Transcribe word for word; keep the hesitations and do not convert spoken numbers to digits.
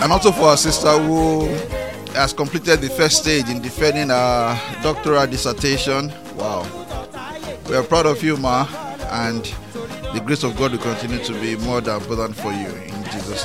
And also for our sister who has completed the first stage in defending her doctoral dissertation. Wow. We are proud of you, Ma, and the grace of God will continue to be more than abundant for you in Jesus' name.